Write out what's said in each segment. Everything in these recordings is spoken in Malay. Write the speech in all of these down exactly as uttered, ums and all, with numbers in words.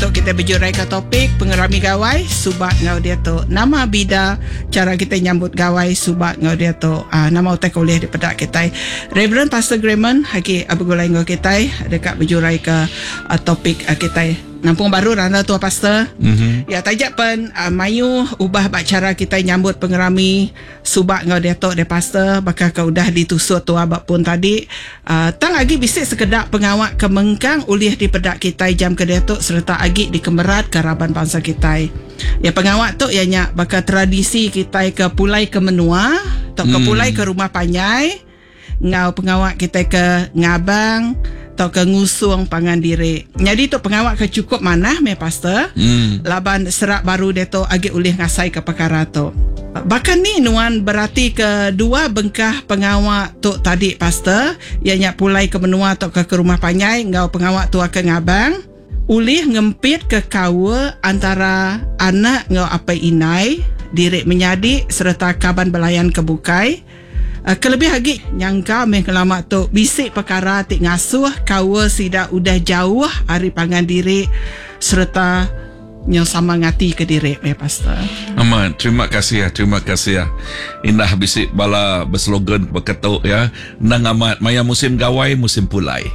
Tok kita berjurai ke topik pengerami gawai subat ngau dia tu. Nama bida cara kita nyambut gawai subat ngau dia tu. Uh, nama utai kuliah di pedak kita. Reverend Pastor Grayman haki abagulai ngau kita dekat berjurai ke uh, topik uh, kita. Nampung baru randa tu Pastor. Mm-hmm. Ya tajak pen uh, mayu ubah bak cara kita nyambut pengerami subat ngau dia tu de Pastor bakal kau dah ditusuk tu abak pun tadi. Uh, tang lagi bisik sekedar pengawak kemengkang uliah di pedak kita jam ke dia tu serta agi di kemerat karaban bangsa kita. Ya pengawak tu ianya bakal tradisi kita ke pulai ke menua, tok ke pulai ke rumah panyai, ngau pengawak kita ke ngabang atau ke ngusung pangan diri. Jadi tu pengawak ke cukup manah me Pastor. Mm. Laban serak baru dia tu agi ulih ngasai ke perkara tu. Bahkan ni nuan berarti ke dua bengkah pengawak tu tadi Pastor, ianya pulai ke menua atau ke, ke rumah panyai, ngau pengawak tu akan ngabang, ulih ngempit ke kawa antara anak ngau apa inai, diri menyadik serta kaban belayan kebukai. Uh, kelebih lagi nyangka mengelamak tu bisik perkara tik ngasuh kawa sida udah jauh hari pangan diri serta nyo sama ngati ke diri me Pastor. Aman, terima kasih ya, terima kasih ya. Indah bisik bala berslogan berketuk ya. Nang amat maya musim gawai musim pulai.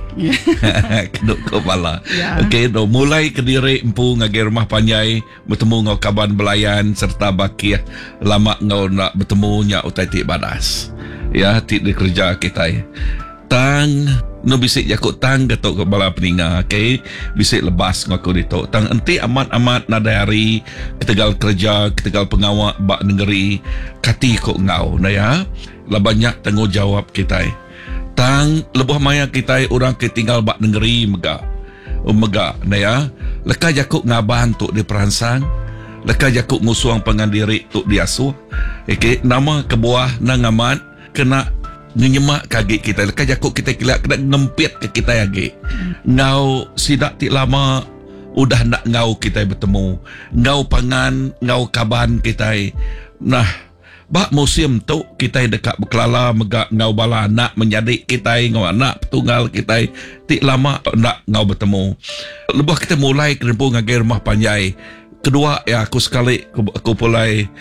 Keduk ko bala. Yeah. Okey, do mulai ke diri empu ngagi rumah panjai bertemu ngau kaban belayan serta baki lama ngau nak bertemu nya utai tik badas. Ya, tik di kerja kita. Tang no bisik jakut tang gatok ke bala peninga, okey, bisik lebas ngaku ditok tang enti amat-amat nadari ketegal kerja ketegal pengawak bak negeri kati kok ngau na ya la banyak tanggungjawab kita tang lebuh maya kita orang ketinggal bak negeri mega mega na ya leka jakut ngabang tok di peransang leka jakut ngusuang pengandiri tok diasuh, okey, nama kebuah nang amat kena ngenyemak kaki kita lekas jakut kita kira kena ngempit ke kita lagi. Ngau sidak tik lama udah nak ngau kita bertemu ngau pangan ngau kaban kita. Nah bak musim tu kita dekat berkelala megak ngau bala anak menjadi kita ngau anak tunggal kita tik lama nak ngau bertemu. Lepas kita mulai kerempung ngagi rumah panjai kedua ya aku sekali aku, aku mulai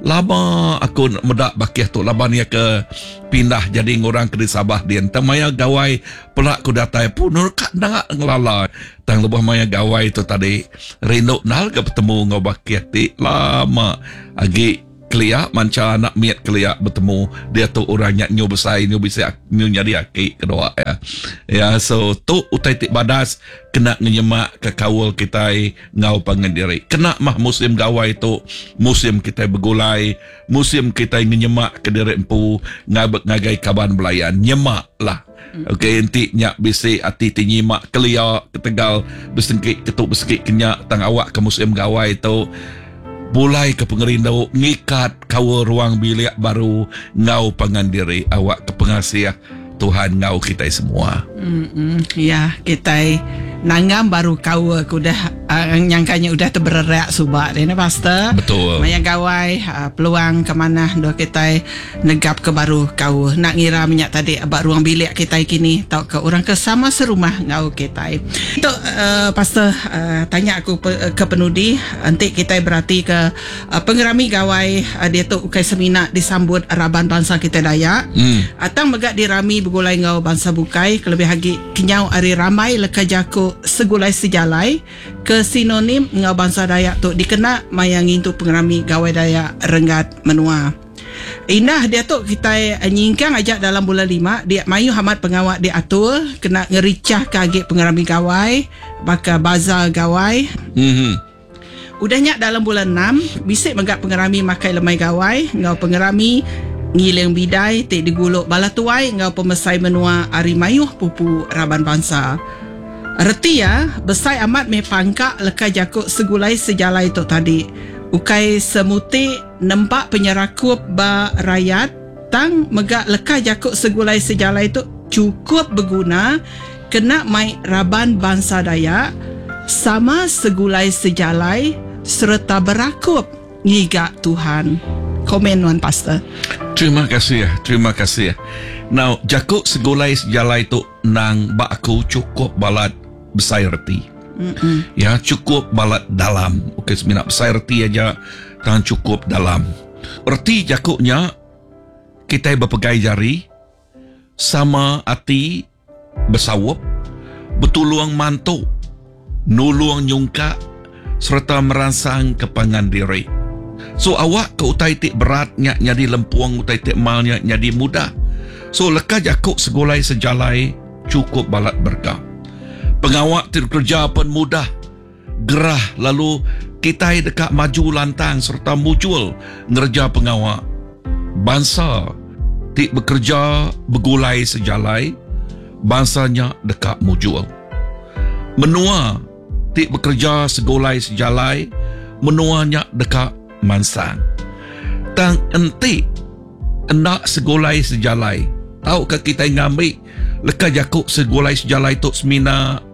lama aku medak bakiah tu laba ni ke pindah jadi orang ke Sabah dia tamaya gawai pelak ku datai pun kat nak ngelala tang lebah maya gawai tu tadi rindu nal ke bertemu ngau bakiah ti lama agi kelia manca nak miat kelia bertemu dia tu orangnya nyu besai nyu bisa nyu jadi aki kedua ya ya so tu utai tik badas kena ngenyemak ke kawal kita ngau pangan diri kena mah musim gawai tu musim kita bergulai musim kita ngenyemak ke diri empu ngabek ngagai kaban belayan nyemak lah. Okey, enti nyak bisi ati tinyimak kelia ketegal besengkit ketuk besengkit kenyak tang awak ke musim gawai tu mulai ke pengerindau ngikat kawa ruang bilik baru ngau pangan diri awak ke pengasih Tuhan ngau kita semua. Mm-mm. Ya kita nanggam baru kawa aku dah uh, nyangkanya udah terbererak subat ini Pastor. Betul. Maya gawai uh, peluang ke mana do kita negap ke baru kawa nak ngira minyak tadi abak ruang bilik kita kini tau ke orang ke sama serumah ngau kita. Itu uh, Pastor uh, tanya aku pe, ke penudi nanti kita berarti ke uh, pengerami gawai uh, dia tu ukai semina disambut Raban bangsa kita Dayak. Hmm. Atang megak dirami begulai ngau bangsa bukai kelebih lagi kinyau ari ramai leka jaku segulai sejalai ke sinonim ngau bangsa Dayak tu dikena mayangin tu pengerami gawai Dayak Renggat Menua. Indah dia tu kita nyingkang ajak dalam bulan lima dia mayu hamat pengawak dia atur kena ngericah kagik pengerami gawai bakal bazar gawai. Mhm. Udahnya dalam bulan enam bisik megak pengerami makai lemai gawai ngau pengerami ngiling bidai tik diguluk bala tuai ngau pemesai menua ari mayuh pupu Raban bangsa. Reti ya besai amat me pangkak leka jakuk segulai sejalai tu tadi. Ukai semuti nempak penyerakup ba rakyat tang megak leka jakuk segulai sejalai tu cukup berguna kena mai Raban bangsa Dayak sama segulai sejalai serta berakup ngigak Tuhan. Komen Wan Pastor. Terima kasih ya, terima kasih ya. Now, jakuk segulai sejalai tu nang bak aku cukup balat besai reti. Mm-mm. Ya, cukup balat dalam. Okey, semina besar erti aja tangan cukup dalam. Erti jakuknya kita berpegai jari sama hati bersawap, betuluang mantu, nuluang nyungka serta merangsang kepangan diri. So awak ke utai tik berat nyak nyadi lempuang utai tik malnya nyadi mudah. So leka jakuk segulai sejalai cukup balat berkah. Pengawak tik kerja pun mudah, gerah lalu kita dekat maju lantang serta muncul ngerja pengawak. Bangsa tik bekerja begulai sejalai, bangsanya dekat muncul. Menua tik bekerja segulai sejalai, menuanya dekat mansang. Tang entik endak segulai sejalai. Tahu ke kita ngambil leka jakuk segulai sejalai tu semina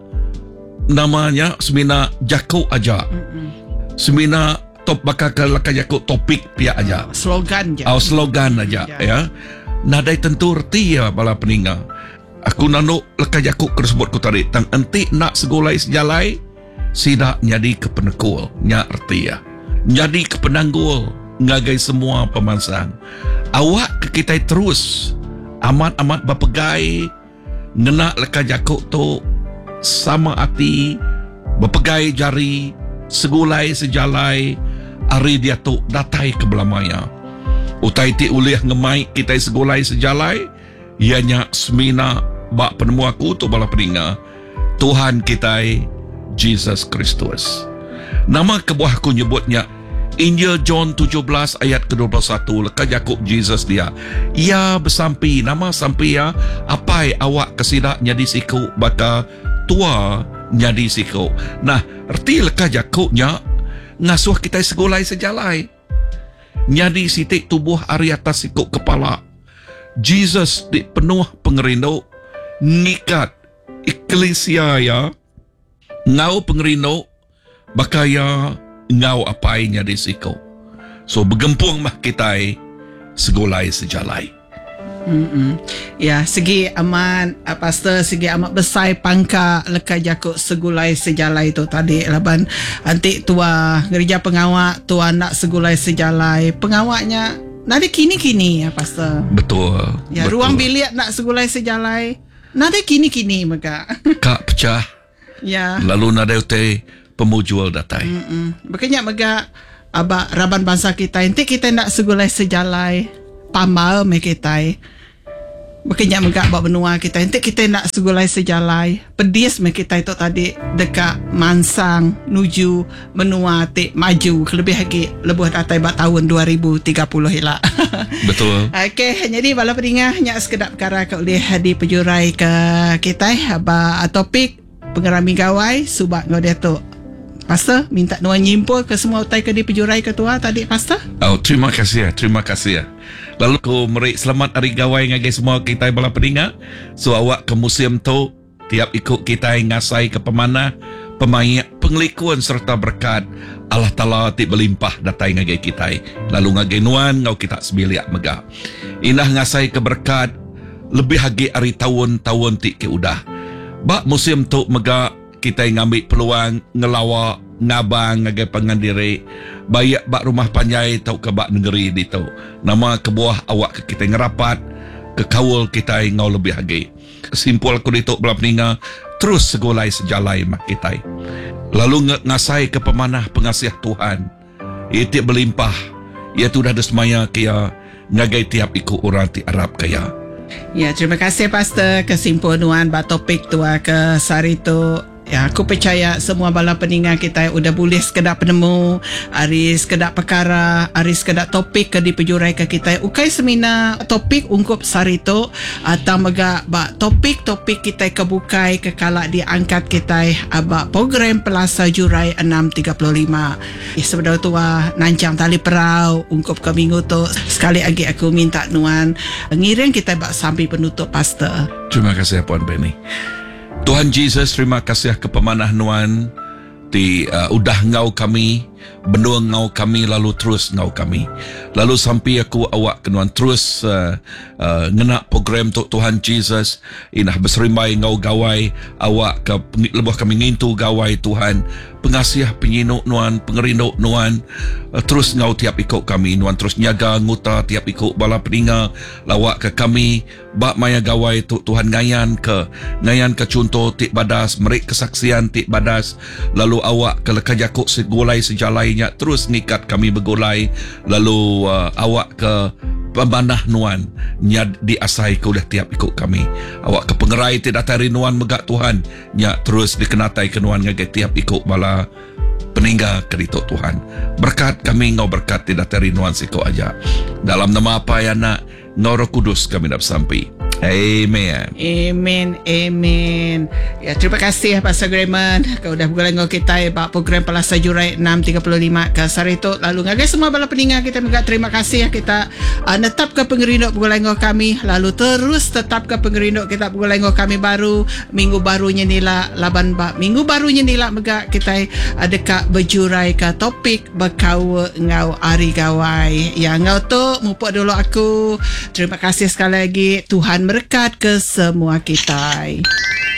namanya semina jakuk aja. Mm-mm. Semina top bakal ke leka jakuk topik pihak aja. Slogan je. Oh, slogan aja ya. ya. Nadai tentu erti ya bala peninga. Aku nano leka jakuk tersebut ku tarik tang entik nak segulai sejalai sidak nyadi kepenekul nya erti ya. Nyadi kepenanggul ngagai semua pemansang. Awak ke kita terus amat-amat berpegai ngena leka jakuk tu sama hati berpegai jari segulai sejalai hari dia tu datai ke belamaya. Utai ti ulih ngemai kita segulai sejalai ianya semina bak penemu aku tu bala peninga Tuhan kita Jesus Kristus. Nama kebuahku nyebutnya Injil John tujuh belas ayat ke dua puluh satu leka jakuk Jesus dia. Ia bersampi nama sampi ya apai awak kesidak nyadi siku baka tua nyadi siku. Nah, erti leka jakuknya ngasuh kita segulai sejalai. Nyadi sitik tubuh ari atas siku kepala. Jesus di penuh pengerindu ngikat eklesia ya ngau pengerindu bakaya ngau apainya di siku. So bergempung mah kita segulai sejalai. Mm-mm. Ya, segi amat uh, pastor segi amat besar pangka leka jakuk segulai sejalai tu tadi laban antik tua gereja pengawak tua nak segulai sejalai pengawaknya nada kini-kini ya pastor. Betul. Ya, betul. Ruang bilik nak segulai sejalai nada kini-kini maka. Kak pecah. Ya. Lalu nada utai pemujul datai. Mm-mm. Makanya maka abak raban bangsa kita nanti kita nak segulai sejalai pamal me kita. Makanya maka abak benua kita nanti kita nak segulai sejalai pedis me kita itu tadi dekat mansang nuju menua tik maju lebih lagi lebih datai bak tahun dua ribu tiga puluh hila. Betul. Okey, jadi bala peringah nyak sekedap perkara ke oleh di pejurai ke kita aba topik pengerami gawai subak ngau dia tu. Pastor, minta nuan nyimpul ke semua utai ke di pejurai ketua tadi, Pastor? Oh, terima kasih ya, terima kasih ya. Lalu ko merik selamat hari gawai ngagai semua kita bala peninga. So awak ke museum tu tiap ikut kita ngasai ke pemanah, pemain, penglikuan serta berkat Allah Ta'ala ti berlimpah datai ngagai kita. Lalu ngagai nuan ngau kita sebiliak megah. Inah ngasai ke berkat lebih lagi hari tahun-tahun ti ke udah. Bak museum tu megah kita ngambil peluang ngelawak ngabang ngagai pangandiri bayak bak rumah panjai tau ke bak negeri di tau nama kebuah awak ke kita ngerapat ke kawul kita ngau lebih lagi simpul aku dituk belah peninga terus segulai sejalai mak kita lalu ng- ngasai ke pemanah pengasih Tuhan ia berlimpah ia tu dah desmaya kia ngagai tiap ikut orang ti Arab kaya. Ya, terima kasih Pastor kesimpulan bak topik tua ke sari tu. Ya, aku percaya semua bala peningan kita udah boleh sekedap penemu, hari sekedap perkara, hari sekedap topik ke di pejurai ke kita. Ukai semina topik ungkup sarito atau mega ba topik-topik kita kebukai ke kalak diangkat kita aba program Pelasa Jurai enam tiga puluh lima. Ya, sebenarnya tua nancang tali perau ungkup ke minggu tu. Sekali lagi aku minta nuan ngiring kita bak sampai penutup Pastor. Terima kasih Puan Benny. Tuhan Jesus, terima kasih ke pemanah nuan ti uh, udah ngau kami, benua ngau kami, lalu terus ngau kami. Lalu sampai aku awak kenuan terus uh, uh, ngena program tu Tuhan Jesus, inah berserimbai ngau gawai, awak ke lebih kami ngintu gawai Tuhan, pengasih penyinuk nuan, pengerindu nuan, uh, terus ngau tiap ikut kami, nuan terus nyaga nguta tiap ikut bala peninga, lawak ke kami, bak maya gawai tu Tuhan ngayan ke, ngayan ke contoh tik badas, merik kesaksian tik badas, lalu awak ke lekajakuk segulai sejalainya, terus ngikat kami bergulai, lalu uh, awak ke pemanah nuan nya diasai ke udah tiap ikut kami, awak ke pengerai tidak tari nuan megak Tuhan nya terus dikenatai ke nuan ngagai tiap ikut bala peninggal kerito Tuhan. Berkat kami ngau berkat tidak tari nuan siko aja dalam nama apa ya nak ngau Roh Kudus kami dah sampai. Amen. Amen. Amen. Ya, terima kasih Pastor Grayman. Kau dah bergulai dengan kita ya, program Palasa Jurai enam tiga puluh lima ke Sarito. Lalu ngagai semua bala peningat kita juga terima kasih ya kita uh, netap ke pengerindok bergulai dengan kami. Lalu terus tetap ke pengerindok kita bergulai dengan kami baru. Minggu barunya nila laban ba. Minggu barunya nila mega kita uh, dekat berjurai ke topik berkawa ngau ari gawai. Ya ngau tu mupuk dulu aku. Terima kasih sekali lagi. Tuhan berkat ke semua kita.